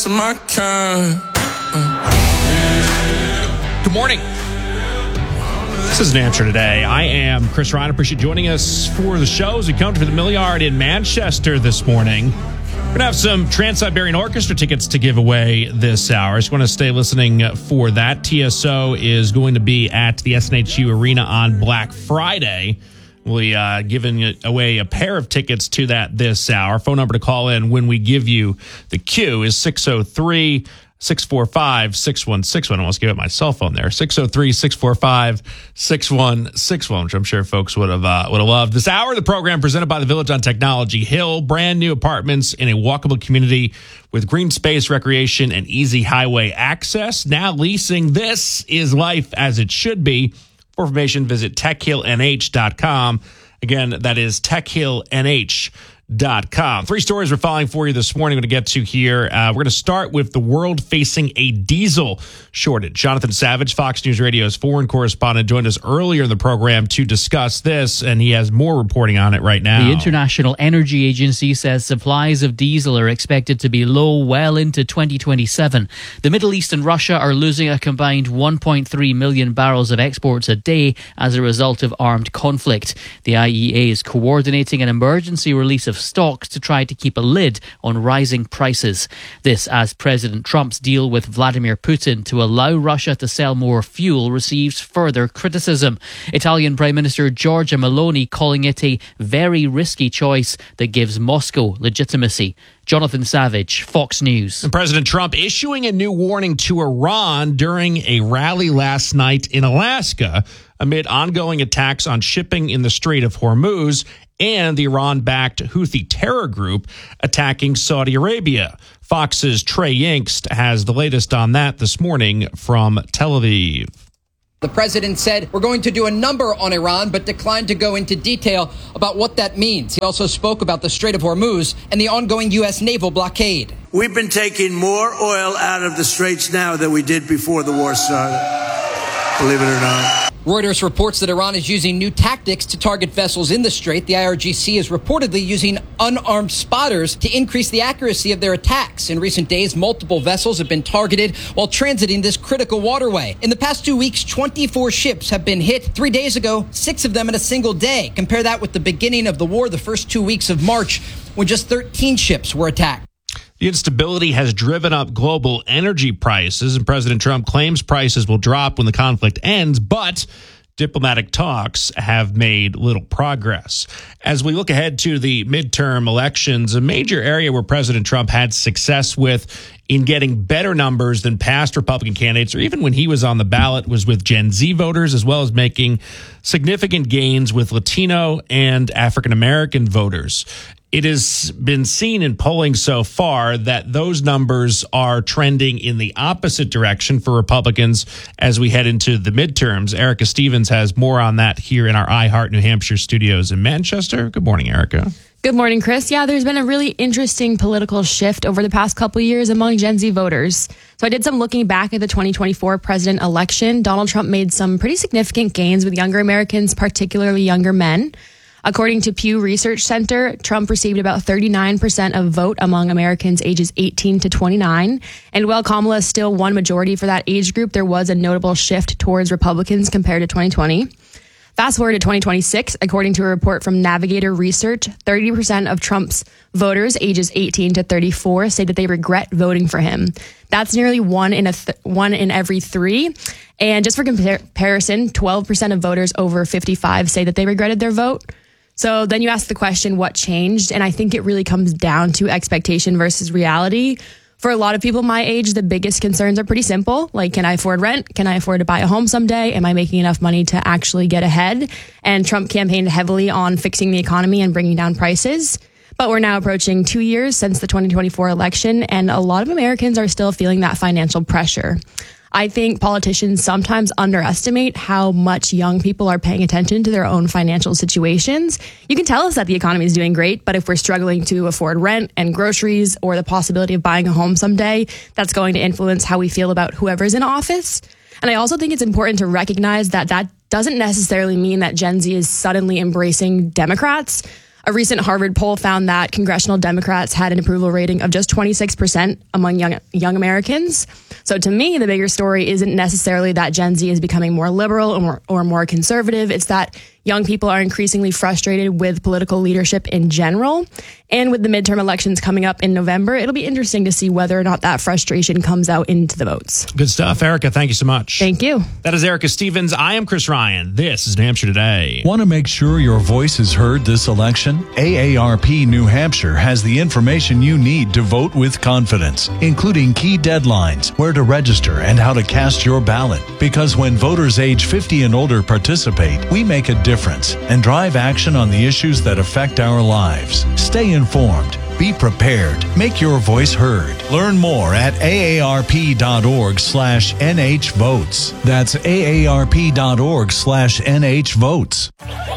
Good morning. This is New Hampshire Today. I am Chris Ryan. Appreciate you joining us for the show as we come to the Milliard in Manchester this morning. We're going to have some Trans-Siberian Orchestra tickets to give away this hour. Just want to stay listening for that. TSO is going to be at the SNHU Arena on Black Friday. We'll be giving away a pair of tickets to that this hour. Phone number to call in when we give you the cue is 603-645-6161. I almost gave it my cell phone there. 603-645-6161, which I'm sure folks would have loved. This hour of the program presented by the Village on Technology Hill. Brand new apartments in a walkable community with green space, recreation, and easy highway access. Now leasing. This is life as it should be. For information, visit techhillnh.com. Again, that is techhillnh.com. Three stories we're following for you this morning. We're going to get to here. We're going to start with the world facing a diesel shortage. Jonathan Savage, Fox News Radio's foreign correspondent, joined us earlier in the program to discuss this, and he has more reporting on it right now. The International Energy Agency says supplies of diesel are expected to be low well into 2027. The Middle East and Russia are losing a combined 1.3 million barrels of exports a day as a result of armed conflict. The IEA is coordinating an emergency release of stocks to try to keep a lid on rising prices. This as President Trump's deal with Vladimir Putin to allow Russia to sell more fuel receives further criticism. Italian Prime Minister Giorgia Meloni calling it a very risky choice that gives Moscow legitimacy. Jonathan Savage, Fox News. And President Trump issuing a new warning to Iran during a rally last night in Alaska amid ongoing attacks on shipping in the Strait of Hormuz and the Iran-backed Houthi terror group attacking Saudi Arabia. Fox's Trey Yingst has the latest on that this morning from Tel Aviv. The president said, we're going to do a number on Iran, but declined to go into detail about what that means. He also spoke about the Strait of Hormuz and the ongoing U.S. naval blockade. We've been taking more oil out of the straits now than we did before the war started, believe it or not. Reuters reports that Iran is using new tactics to target vessels in the strait. The IRGC is reportedly using unarmed spotters to increase the accuracy of their attacks. In recent days, multiple vessels have been targeted while transiting this critical waterway. In the past 2 weeks, 24 ships have been hit. 3 days ago, 6 of them in a single day. Compare that with the beginning of the war, the first 2 weeks of March, when just 13 ships were attacked. The instability has driven up global energy prices, and President Trump claims prices will drop when the conflict ends, but diplomatic talks have made little progress. As we look ahead to the midterm elections, a major area where President Trump had success with in getting better numbers than past Republican candidates, or even when he was on the ballot, was with Gen Z voters, as well as making significant gains with Latino and African American voters. It has been seen in polling so far that those numbers are trending in the opposite direction for Republicans as we head into the midterms. Erica Stevens has more on that here in our iHeart New Hampshire studios in Manchester. Good morning, Erica. Good morning, Chris. Yeah, there's been a really interesting political shift over the past couple of years among Gen Z voters. So I did some looking back at the 2024 president election. Donald Trump made some pretty significant gains with younger Americans, particularly younger men. According to Pew Research Center, Trump received about 39% of vote among Americans ages 18 to 29. And while Kamala still won majority for that age group, there was a notable shift towards Republicans compared to 2020. Fast forward to 2026, according to a report from Navigator Research, 30% of Trump's voters ages 18 to 34 say that they regret voting for him. That's nearly one in every three. And just for comparison, 12% of voters over 55 say that they regretted their vote. So then you ask the question, what changed? And I think it really comes down to expectation versus reality. For a lot of people my age, the biggest concerns are pretty simple. Like, can I afford rent? Can I afford to buy a home someday? Am I making enough money to actually get ahead? And Trump campaigned heavily on fixing the economy and bringing down prices. But we're now approaching 2 years since the 2024 election, and a lot of Americans are still feeling that financial pressure. I think politicians sometimes underestimate how much young people are paying attention to their own financial situations. You can tell us that the economy is doing great, but if we're struggling to afford rent and groceries or the possibility of buying a home someday, that's going to influence how we feel about whoever's in office. And I also think it's important to recognize that that doesn't necessarily mean that Gen Z is suddenly embracing Democrats. A recent Harvard poll found that congressional Democrats had an approval rating of just 26% among young Americans. So to me, the bigger story isn't necessarily that Gen Z is becoming more liberal or more conservative. It's that young people are increasingly frustrated with political leadership in general. And with the midterm elections coming up in November, it'll be interesting to see whether or not that frustration comes out into the votes. Good stuff, Erica. Thank you so much. Thank you. That is Erica Stevens. I am Chris Ryan. This is New Hampshire Today. Want to make sure your voice is heard this election? AARP New Hampshire has the information you need to vote with confidence, including key deadlines, where to register, and how to cast your ballot. Because when voters age 50 and older participate, we make a difference and drive action on the issues that affect our lives. Stay informed. Be prepared. Make your voice heard. Learn more at aarp.org/NHvotes. That's aarp.org/NHvotes.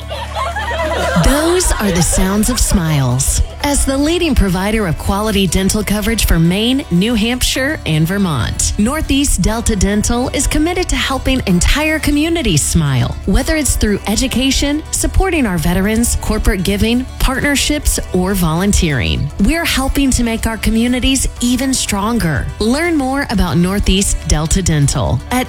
Those are the sounds of smiles. As the leading provider of quality dental coverage for Maine, New Hampshire, and Vermont, Northeast Delta Dental is committed to helping entire communities smile. Whether it's through education, supporting our veterans, corporate giving, partnerships, or volunteering, we're helping to make our communities even stronger. Learn more about Northeast Delta Dental at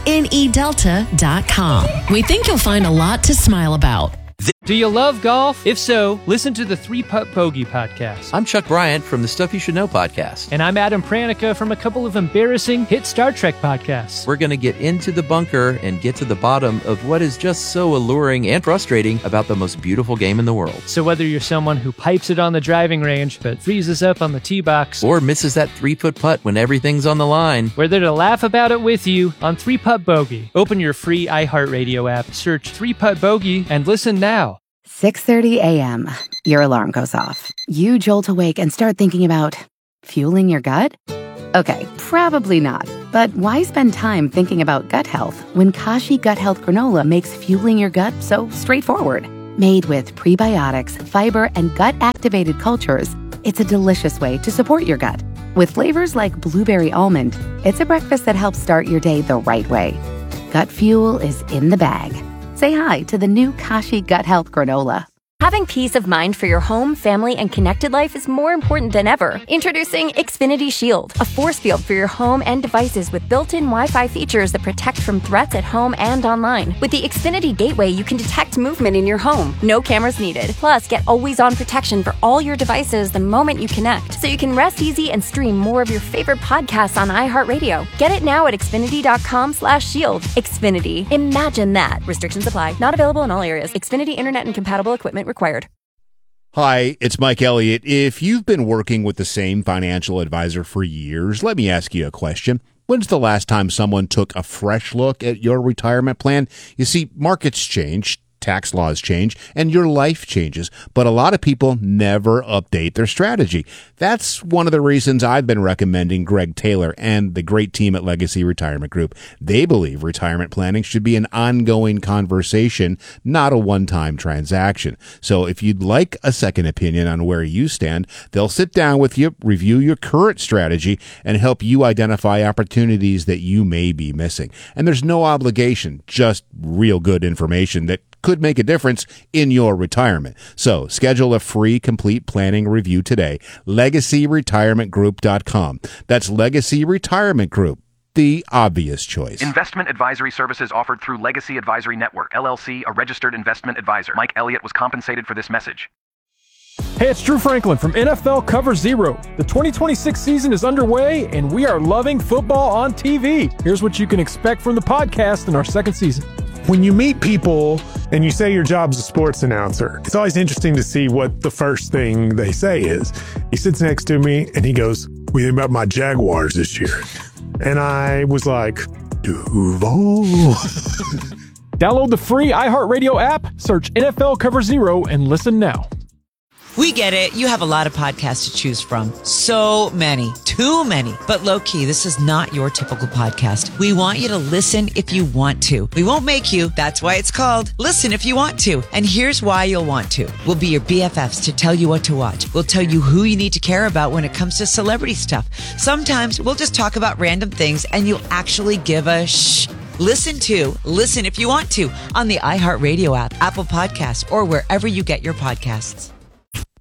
nedelta.com. We think you'll find a lot to smile about. Do you love golf? If so, listen to the 3-Putt Bogey podcast. I'm Chuck Bryant from the Stuff You Should Know podcast. And I'm Adam Pranica from a couple of embarrassing hit Star Trek podcasts. We're going to get into the bunker and get to the bottom of what is just so alluring and frustrating about the most beautiful game in the world. So whether you're someone who pipes it on the driving range but freezes up on the tee box, or misses that 3-foot putt when everything's on the line, we're there to laugh about it with you on 3-Putt Bogey. Open your free iHeartRadio app, search 3-Putt Bogey, and listen now. 6:30 a.m. Your alarm goes off. You jolt awake and start thinking about fueling your gut? Okay, probably not. But why spend time thinking about gut health when Kashi Gut Health Granola makes fueling your gut so straightforward? Made with prebiotics, fiber, and gut-activated cultures, it's a delicious way to support your gut. With flavors like blueberry almond, it's a breakfast that helps start your day the right way. Gut fuel is in the bag. Say hi to the new Kashi Gut Health Granola. Having peace of mind for your home, family, and connected life is more important than ever. Introducing Xfinity Shield, a force field for your home and devices with built-in Wi-Fi features that protect from threats at home and online. With the Xfinity Gateway, you can detect movement in your home. No cameras needed. Plus, get always-on protection for all your devices the moment you connect, so you can rest easy and stream more of your favorite podcasts on iHeartRadio. Get it now at Xfinity.com/shield. Xfinity. Imagine that. Restrictions apply. Not available in all areas. Xfinity Internet and compatible equipment required. Hi, it's Mike Elliott. If you've been working with the same financial advisor for years, let me ask you a question. When's the last time someone took a fresh look at your retirement plan? You see, markets change, tax laws change, and your life changes, but a lot of people never update their strategy. That's one of the reasons I've been recommending Greg Taylor and the great team at Legacy Retirement Group. They believe retirement planning should be an ongoing conversation, not a one-time transaction. So if you'd like a second opinion on where you stand, they'll sit down with you, review your current strategy, and help you identify opportunities that you may be missing. And there's no obligation, just real good information that could make a difference in your retirement. So schedule a free complete planning review today. LegacyRetirementGroup.com. That's Legacy Retirement Group, the obvious choice. Investment advisory services offered through Legacy Advisory Network, LLC, a registered investment advisor. Mike Elliott was compensated for this message. Hey, it's Drew Franklin from NFL Cover Zero. The 2026 season is underway, and we are loving football on TV. Here's what you can expect from the podcast in our second season. When you meet people and you say your job's a sports announcer, it's always interesting to see what the first thing they say is. He sits next to me and he goes, "What do you think about my Jaguars this year?" And I was like, Duval. Download the free iHeartRadio app, search NFL Cover Zero, and listen now. We get it. You have a lot of podcasts to choose from. So many. Too many. But low-key, this is not your typical podcast. We want you to listen if you want to. We won't make you. That's why it's called Listen If You Want To. And here's why you'll want to. We'll be your BFFs to tell you what to watch. We'll tell you who you need to care about when it comes to celebrity stuff. Sometimes we'll just talk about random things and you'll actually give a shh. Listen If You Want To on the iHeartRadio app, Apple Podcasts, or wherever you get your podcasts.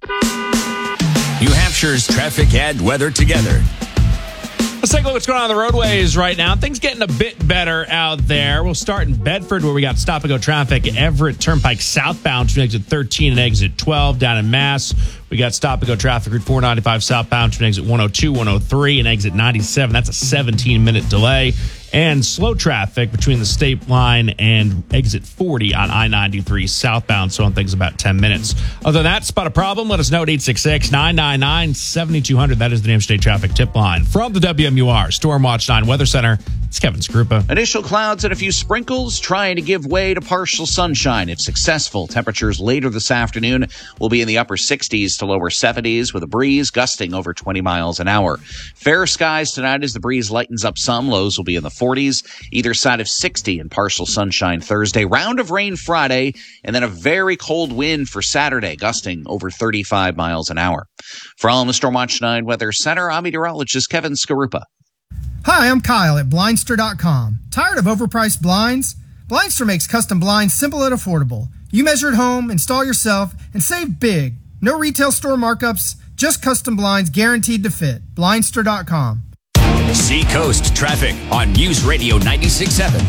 New Hampshire's traffic and weather together. Let's take a look at what's going on the roadways right now. Things getting a bit better out there. We'll start in Bedford, where we got stop-and-go traffic. Everett Turnpike southbound between exit 13 and exit 12. Down in Mass, we got stop-and-go traffic Route 495 southbound between exit 102, 103, and exit 97. That's a 17-minute delay. And slow traffic between the state line and exit 40 on I-93 southbound, slowing things about 10 minutes. Other than that, spot a problem, let us know at 866-999-7200. That is the New Hampshire State Traffic Tip Line. From the WMUR Stormwatch 9 Weather Center, it's Kevin Skrupa. Initial clouds and a few sprinkles trying to give way to partial sunshine if successful. Temperatures later this afternoon will be in the upper 60s to lower 70s with a breeze gusting over 20 miles an hour. Fair skies tonight as the breeze lightens up some. Lows will be in the 40s, either side of 60 and partial sunshine Thursday. Round of rain Friday, and then a very cold wind for Saturday, gusting over 35 miles an hour. From the Stormwatch 9 Weather Center, I'm meteorologist Kevin Skarupa. Hi, I'm Kyle at Blindster.com. Tired of overpriced blinds? Blindster makes custom blinds simple and affordable. You measure at home, install yourself, and save big. No retail store markups, just custom blinds guaranteed to fit. Blindster.com. Seacoast traffic on News Radio 96.7.